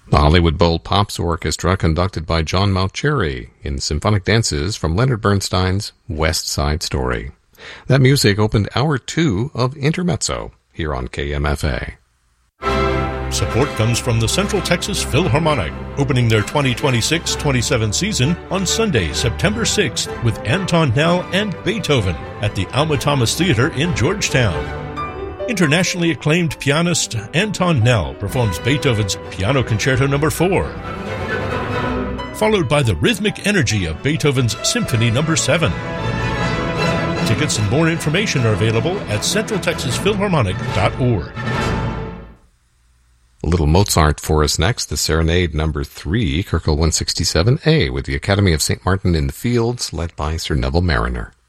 The Hollywood Bowl Pops Orchestra, conducted by John Mauceri, in symphonic dances from Leonard Bernstein's West Side Story. That music opened Hour 2 of Intermezzo here on KMFA. Support comes from the Central Texas Philharmonic, opening their 2026-27 season on Sunday, September 6th with Anton Nell and Beethoven at the Alma Thomas Theater in Georgetown. Internationally acclaimed pianist Anton Nell performs Beethoven's Piano Concerto No. 4, followed by the rhythmic energy of Beethoven's Symphony No. 7. Tickets and more information are available at centraltexasphilharmonic.org. A little Mozart for us next, the Serenade No. 3, Kirkle 167A, with the Academy of St. Martin in the Fields, led by Sir Neville Mariner.